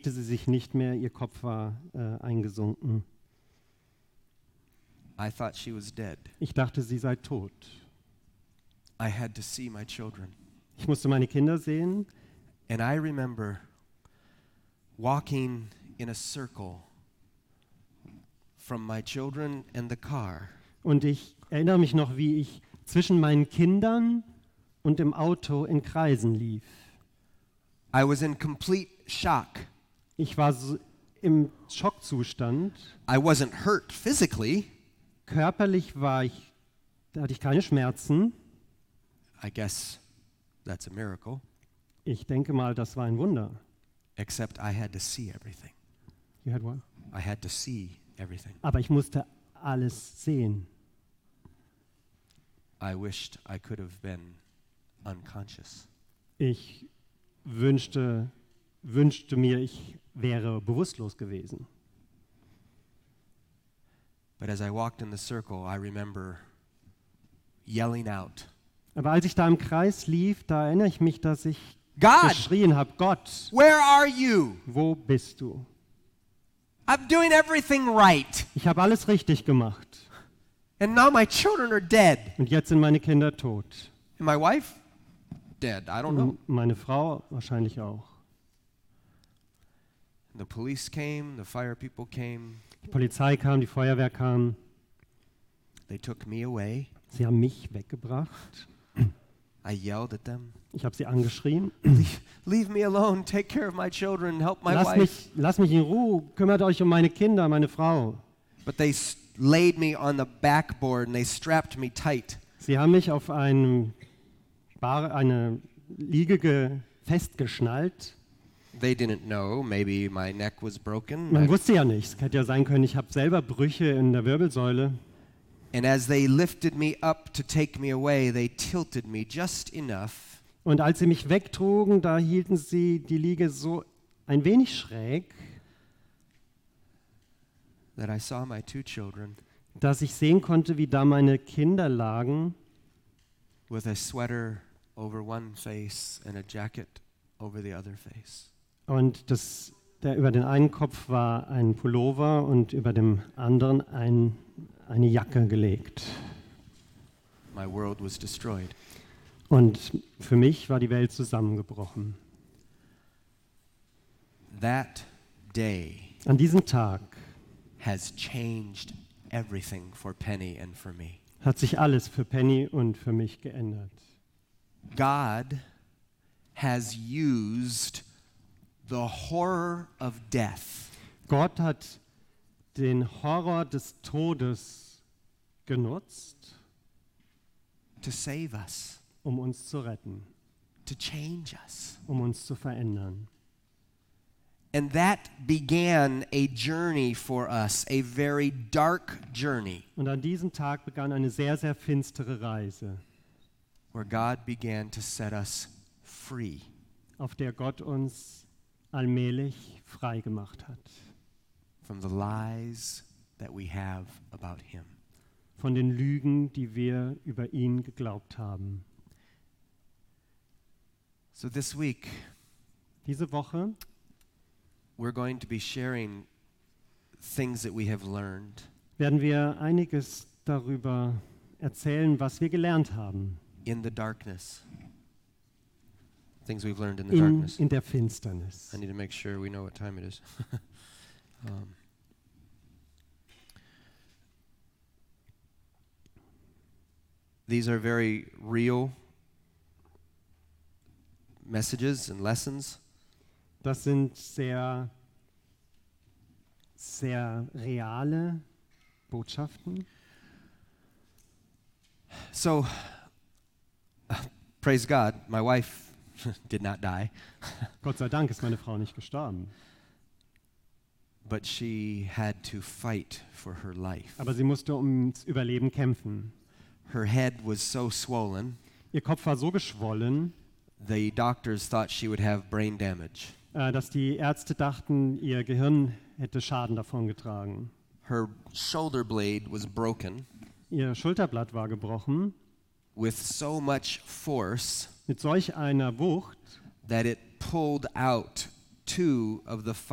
bewegte sie sich nicht mehr, ihr Kopf war eingesunken. I thought she was dead. Ich dachte, sie sei tot. I had to see my children. Ich musste meine Kinder sehen And I remember walking in a circle from my children and the car. und ich erinnere mich noch, wie ich zwischen meinen Kindern und dem Auto in Kreisen lief. I was in complete shock. Ich war so im Schockzustand. I wasn't hurt physically. Körperlich da hatte ich keine Schmerzen. I guess that's a miracle. Ich denke mal, das war ein Wunder. Except I had to see everything. You had what? I had to see everything. Aber ich musste alles sehen. I wished I could have been unconscious. Ich wünschte mir, ich wäre bewusstlos gewesen. But as I walked in the circle, I remember yelling out, Aber als ich da im Kreis lief, da erinnere ich mich, dass ich God, geschrien habe, Gott, where are you? wo bist du? I'm doing everything right. Ich habe alles richtig gemacht. And now my children are dead. Und jetzt sind meine Kinder tot. And my wife? Dead. I don't know. Und meine Frau wahrscheinlich auch. The police came, the fire people came. Die Polizei kam, die Feuerwehr kam. They took me away. Sie haben mich weggebracht. I yelled at them. Ich habe sie angeschrien. Leave me alone. Take care of my children. Help my wife. Lass mich in Ruhe. Kümmert euch um meine Kinder, meine Frau. But they laid me on the backboard and they strapped me tight. Sie haben mich auf eine Liege festgeschnallt. They didn't know. Maybe my neck was broken. Man wusste ja nicht. Es hätte ja sein können, ich habe selber Brüche in der Wirbelsäule. And as they lifted me up to take me away, they tilted me just enough. Und als sie mich wegtrugen, da hielten sie die Liege so ein wenig schräg, That I saw my two children dass ich sehen konnte, wie da meine Kinder lagen, with a sweater over one face and a jacket over the other face. und der über den einen Kopf war ein Pullover und über dem anderen eine Jacke gelegt. My world was destroyed. Und für mich war die Welt zusammengebrochen. That day An diesem Tag has changed everything for Penny and for me. hat sich alles für Penny und für mich geändert. God has used the horror of death Gott hat den Horror des Todes genutzt, to save us, um uns zu retten, to change us. um uns zu verändern. And that began a journey for us, a very dark journey, Und an diesem Tag begann eine sehr, sehr finstere Reise, where God began to set us free auf der Gott uns allmählich frei gemacht hat. from the lies that we have about Him. Von den Lügen, die wir über ihn geglaubt haben. So this week, Diese Woche we're going to be sharing things that we have learned werden wir einiges darüber erzählen, was wir gelernt haben in the darkness. Things we've learned in the darkness. in der Finsternis. I need to make sure we know what time it is. These are very real messages and lessons. Das sind sehr, sehr reale Botschaften. So, praise God, my wife did not die, Gott sei Dank ist meine Frau nicht gestorben. but she had to fight for her life. Aber sie musste ums Überleben kämpfen. Her head was so swollen, Ihr Kopf war so geschwollen, the doctors thought she would have brain damage. dass die Ärzte dachten, ihr Gehirn hätte Schaden davongetragen. Her shoulder blade was broken Ihr Schulterblatt war gebrochen with so much force mit solch einer Wucht, that it pulled out two of the